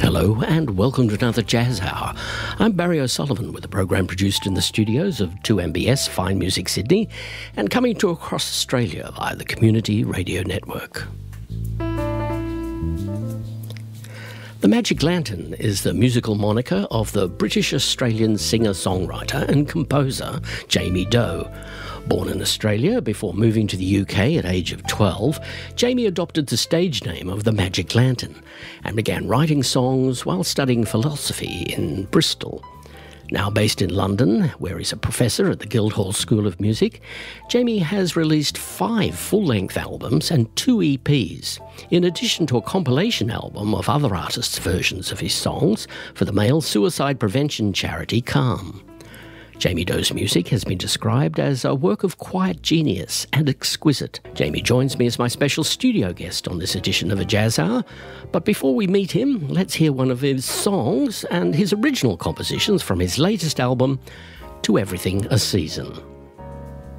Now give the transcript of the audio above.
Hello and welcome to another Jazz Hour. I'm Barry O'Sullivan with a program produced in the studios of 2MBS Fine Music Sydney and coming to across Australia via the Community Radio Network. The Magic Lantern is the musical moniker of the British-Australian singer-songwriter and composer Jamie Doe. Born in Australia before moving to the UK at age of 12, Jamie adopted the stage name of the Magic Lantern and began writing songs while studying philosophy in Bristol. Now based in London, where he's a professor at the Guildhall School of Music, Jamie has released 5 full-length albums and 2 EPs, in addition to a compilation album of other artists' versions of his songs for the male suicide prevention charity Calm. Jamie Doe's music has been described as a work of quiet genius and exquisite. Jamie joins me as my special studio guest on this edition of A Jazz Hour. But before we meet him, let's hear one of his songs and his original compositions from his latest album, To Everything a Season.